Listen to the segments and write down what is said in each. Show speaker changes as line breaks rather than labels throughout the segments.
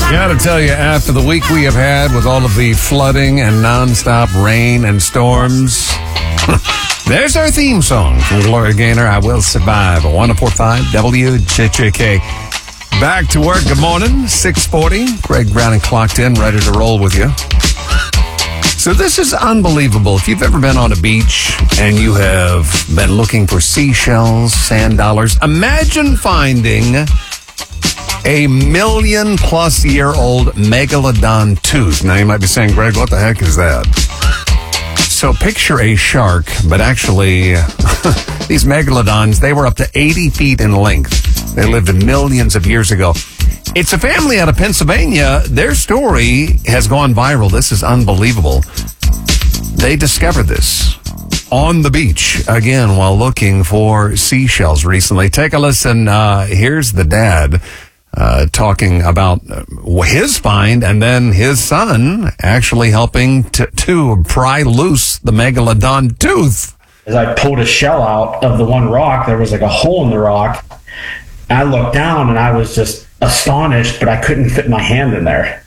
Gotta tell you, after the week we have had with all of the flooding and nonstop rain and storms, there's our theme song from Gloria Gaynor, I Will Survive, 104.5 WJJK. Back to work. Good morning, 6:40. Greg Browning clocked in, ready to roll with you. So this is unbelievable. If you've ever been on a beach and you have been looking for seashells, sand dollars, imagine finding a 1,000,000+ megalodon tooth. Now you might be saying, Greg, what the heck is that? So picture a shark, but actually these megalodons, they were up to 80 feet in length. They lived millions of years ago. It's a family out of Pennsylvania. Their story has gone viral. This is unbelievable. They discovered this on the beach, again, while looking for seashells recently. Take a listen. Here's the dad talking about his find, and then his son actually helping to pry loose the megalodon tooth.
As I pulled a shell out of the one rock, there was like a hole in the rock. I looked down and I was just astonished, but I couldn't fit my hand in there.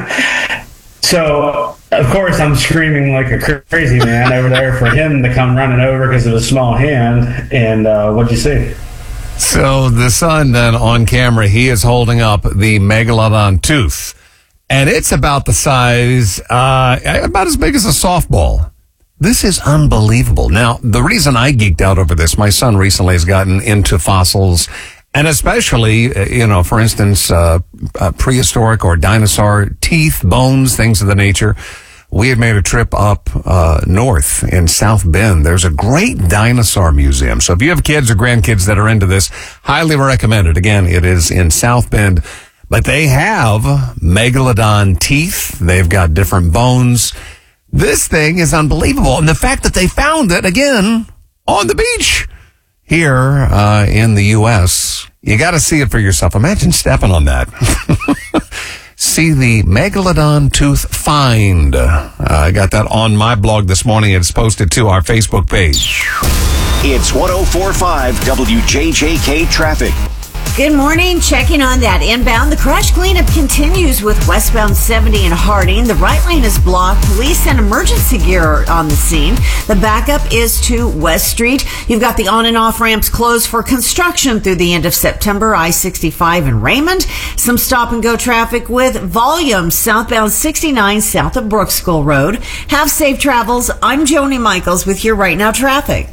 So, of course, I'm screaming like a crazy man over there for him to come running over because of his small hand. And what'd you see?
So the son then on camera, he is holding up the megalodon tooth, and it's about the size, about as big as a softball. This is unbelievable. Now, the reason I geeked out over this, my son recently has gotten into fossils, and especially, for instance, prehistoric or dinosaur teeth, bones, things of the nature. We had made a trip up north in South Bend. There's a great dinosaur museum. So if you have kids or grandkids that are into this, highly recommend it. Again, it is in South Bend. But they have megalodon teeth. They've got different bones. This thing is unbelievable. And the fact that they found it, again, on the beach here in the U.S., you got to see it for yourself. Imagine stepping on that. See the megalodon tooth find. I got that on my blog this morning. It's posted to our Facebook page.
It's 104.5 WJJK Traffic.
Good morning. Checking on that inbound. The crash cleanup continues with westbound 70 in Harding. The right lane is blocked. Police and emergency gear are on the scene. The backup is to West Street. You've got the on and off ramps closed for construction through the end of September. I-65 in Raymond. Some stop and go traffic with volume southbound 69 south of Brooks School Road. Have safe travels. I'm Joni Michaels with your Right Now traffic.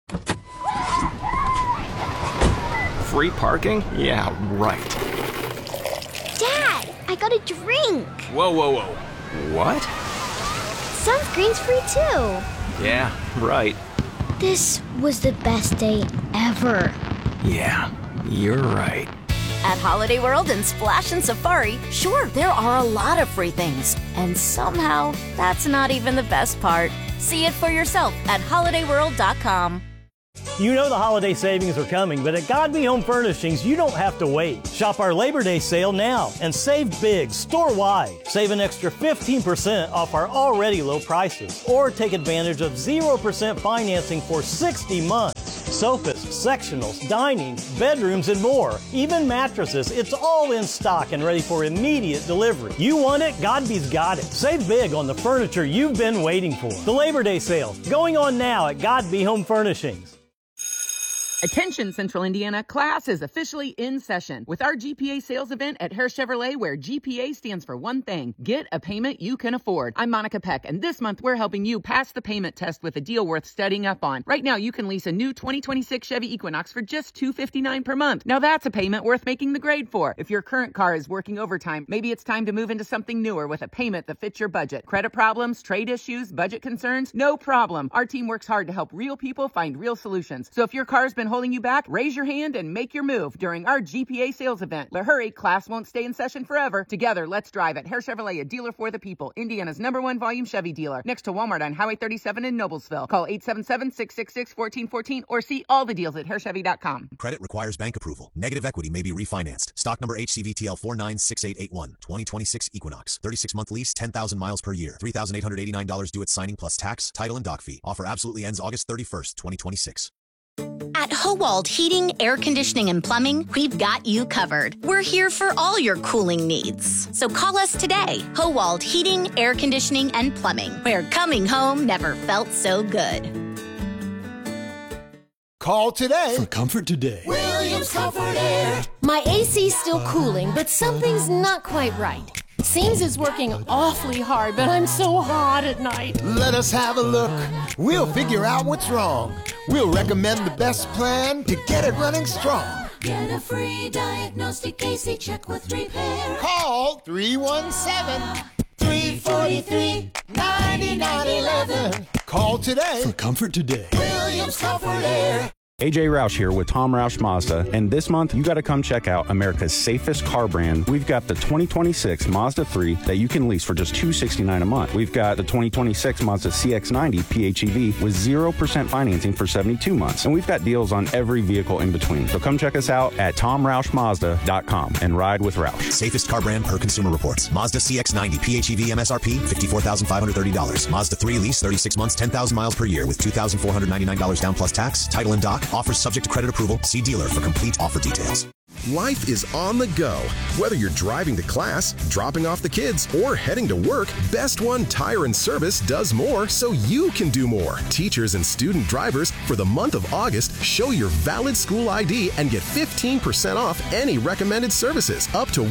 Free parking? Yeah, right.
Dad, I got a drink.
Whoa. What?
Sunscreen's free too.
Yeah, right.
This was the best day ever.
Yeah, you're right.
At Holiday World and Splash and Safari, sure, there are a lot of free things. And somehow, that's not even the best part. See it for yourself at holidayworld.com.
You know the holiday savings are coming, but at Godby Home Furnishings, you don't have to wait. Shop our Labor Day sale now and save big store-wide. Save an extra 15% off our already low prices, or take advantage of 0% financing for 60 months. Sofas, sectionals, dining, bedrooms, and more. Even mattresses, it's all in stock and ready for immediate delivery. You want it? Godby's got it. Save big on the furniture you've been waiting for. The Labor Day sale, going on now at Godby Home Furnishings.
Attention Central Indiana, class is officially in session with our GPA sales event at Hare Chevrolet, where GPA stands for one thing: get a payment you can afford. I'm Monica Peck, and this month we're helping you pass the payment test with a deal worth studying up on. Right now you can lease a new 2026 Chevy Equinox for just $259 per month. Now that's a payment worth making the grade for. If your current car is working overtime, maybe it's time to move into something newer with a payment that fits your budget. Credit problems, trade issues, budget concerns? No problem. Our team works hard to help real people find real solutions. So if your car's been holding you back, raise your hand and make your move during our GPA sales event. But hurry, class won't stay in session forever. Together, let's drive at Hare Chevrolet, a dealer for the people. Indiana's #1 volume Chevy dealer. Next to Walmart on Highway 37 in Noblesville. Call 877-666-1414 or see all the deals at harechevy.com.
Credit requires bank approval. Negative equity may be refinanced. Stock number HCVTL 496881. 2026 Equinox. 36-month lease, 10,000 miles per year. $3,889 due at signing plus tax, title, and dock fee. Offer absolutely ends August 31st, 2026.
At Howald Heating, Air Conditioning, and Plumbing, we've got you covered. We're here for all your cooling needs. So call us today. Howald Heating, Air Conditioning, and Plumbing, where coming home never felt so good.
Call today
for comfort today.
Williams Comfort Air. My AC's still cooling, but something's not quite right. Seems it's working awfully hard, but I'm so hot at night.
Let us have a look. We'll figure out what's wrong. We'll recommend the best plan to get it running strong.
Get a free diagnostic AC check with repair.
Call 317-343-9911. Call today
for comfort today.
Williams Comfort Air.
AJ Roush here with Tom Roush Mazda, and this month you got to come check out America's safest car brand. We've got the 2026 Mazda 3 that you can lease for just $269 a month. We've got the 2026 Mazda CX-90 PHEV with 0% financing for 72 months, and we've got deals on every vehicle in between. So come check us out at TomRoushMazda.com and ride with Roush.
Safest car brand per Consumer Reports. Mazda CX-90 PHEV MSRP $54,530. Mazda 3 lease 36 months, 10,000 miles per year with $2,499 down plus tax. Title and doc. Offers subject to credit approval. See dealer for complete offer details.
Life is on the go. Whether you're driving to class, dropping off the kids, or heading to work, Best One Tire and Service does more so you can do more. Teachers and student drivers, for the month of August, show your valid school ID and get 15% off any recommended services, up to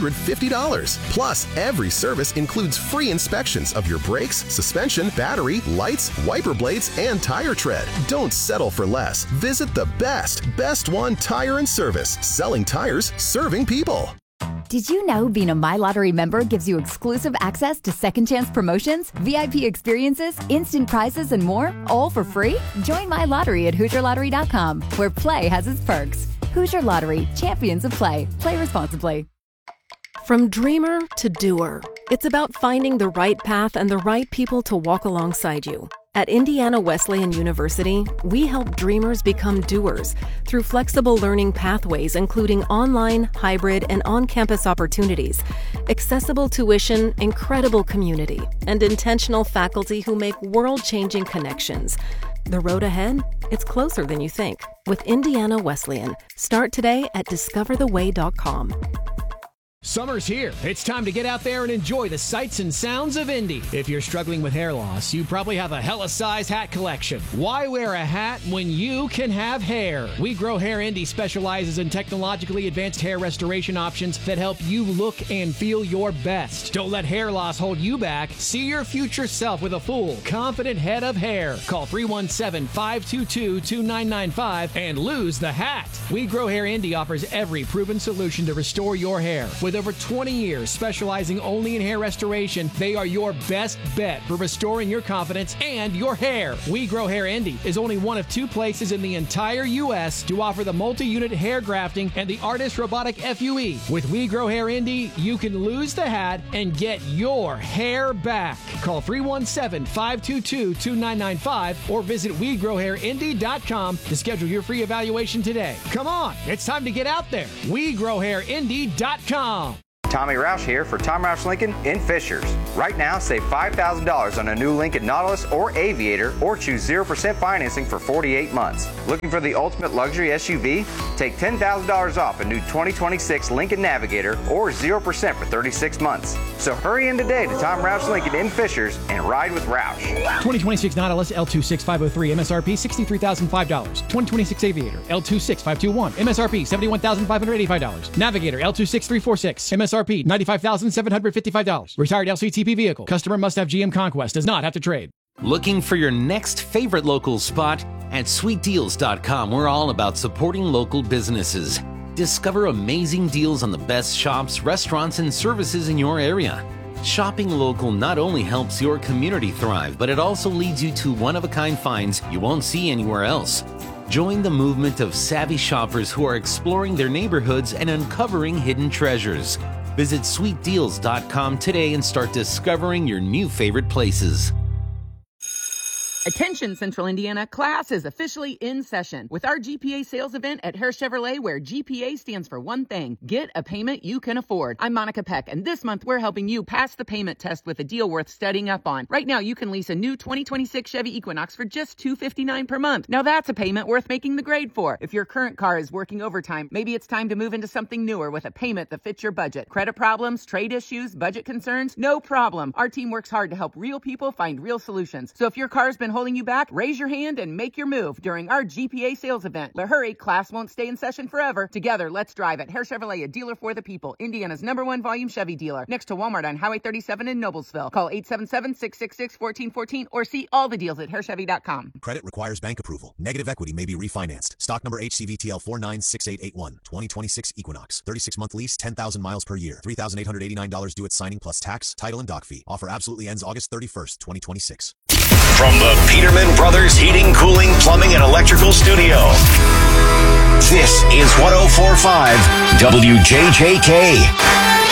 $150. Plus, every service includes free inspections of your brakes, suspension, battery, lights, wiper blades, and tire tread. Don't settle for less. Visit the Best One Tire and Service. Selling tires, serving people.
Did you know being a My Lottery member gives you exclusive access to second chance promotions, VIP experiences, instant prizes, and more, all for free? Join My Lottery at HoosierLottery.com, where play has its perks. Hoosier Lottery, champions of play. Play responsibly.
From dreamer to doer, it's about finding the right path and the right people to walk alongside you. At Indiana Wesleyan University, we help dreamers become doers through flexible learning pathways, including online, hybrid, and on-campus opportunities, accessible tuition, incredible community, and intentional faculty who make world-changing connections. The road ahead? It's closer than you think. With Indiana Wesleyan, start today at discovertheway.com.
Summer's here. It's time to get out there and enjoy the sights and sounds of Indy. If you're struggling with hair loss, you probably have a hella size hat collection. Why wear a hat when you can have hair? We Grow Hair Indy specializes in technologically advanced hair restoration options that help you look and feel your best. Don't let hair loss hold you back. See your future self with a full, confident head of hair. Call 317-522-2995 and lose the hat. We Grow Hair Indy offers every proven solution to restore your hair. With over 20 years specializing only in hair restoration, they are your best bet for restoring your confidence and your hair. We Grow Hair Indy is only one of 2 places in the entire U.S. to offer the multi-unit hair grafting and the Artist Robotic FUE. With We Grow Hair Indy, you can lose the hat and get your hair back. Call 317-522-2995 or visit WeGrowHairIndy.com to schedule your free evaluation today. Come on, it's time to get out there. WeGrowHairIndy.com.
Tommy Roush here for Tom Roush Lincoln in Fishers. Right now, save $5,000 on a new Lincoln Nautilus or Aviator, or choose 0% financing for 48 months. Looking for the ultimate luxury SUV? Take $10,000 off a new 2026 Lincoln Navigator, or 0% for 36 months. So hurry in today to Tom Roush Lincoln in Fishers and ride with Roush.
2026 Nautilus L26503 MSRP $63,005. 2026 Aviator L26521 MSRP $71,585. Navigator L26346 MSRP $95,755. Retired LCTP vehicle. Customer must have GM Conquest. Does not have to trade.
Looking for your next favorite local spot? At SweetDeals.com, we're all about supporting local businesses. Discover amazing deals on the best shops, restaurants, and services in your area. Shopping local not only helps your community thrive, but it also leads you to one-of-a-kind finds you won't see anywhere else. Join the movement of savvy shoppers who are exploring their neighborhoods and uncovering hidden treasures. Visit SweetDeals.com today and start discovering your new favorite places.
Attention Central Indiana, class is officially in session with our GPA sales event at Hare Chevrolet, where GPA stands for one thing: get a payment you can afford. I'm Monica Peck, and this month we're helping you pass the payment test with a deal worth studying up on. Right now you can lease a new 2026 Chevy Equinox for just $259 per month. Now that's a payment worth making the grade for. If your current car is working overtime, maybe it's time to move into something newer with a payment that fits your budget. Credit problems, trade issues, budget concerns? No problem. Our team works hard to help real people find real solutions. So if your car's been holding you back, raise your hand and make your move during our GPA sales event. But hurry, class won't stay in session forever. Together, let's drive at Hare Chevrolet, a dealer for the people. Indiana's #1 volume Chevy dealer. Next to Walmart on Highway 37 in Noblesville. Call 877-666-1414 or see all the deals at HareChevy.com.
Credit requires bank approval. Negative equity may be refinanced. Stock number HCVTL 496881. 2026 Equinox. 36-month lease, 10,000 miles per year. $3,889 due at signing plus tax, title, and dock fee. Offer absolutely ends August 31st, 2026.
From the Peterman Brothers Heating, Cooling, Plumbing, and Electrical Studio, this is 104.5 WJJK.